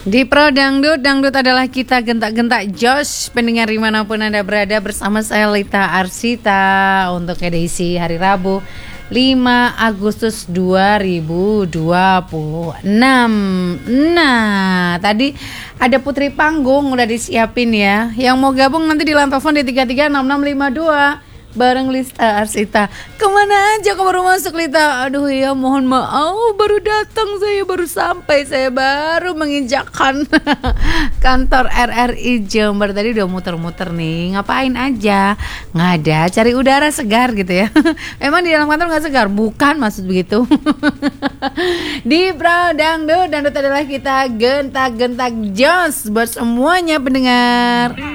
Di Pro Dangdut, Dangdut adalah kita gentak-gentak Josh. Pendengar dimanapun Anda berada, bersama saya Lita Arsita untuk edisi hari Rabu 5 Agustus 2026. Nah, tadi ada Putri Panggung udah disiapin ya. Yang mau gabung nanti di line telepon di 336652 bareng Lita Arsita. Kemana aja kau baru masuk, Lita? Aduh ya, mohon maaf, baru datang, saya baru sampai, saya baru menginjakkan kantor RRI Jember. Tadi udah muter-muter nih. Ngapain aja? Nggak ada, cari udara segar gitu ya. Emang di dalam kantor nggak segar? Bukan, maksud begitu. Di Pro Dangdut, Dangdut adalah kita gentak-gentak jos buat semuanya pendengar.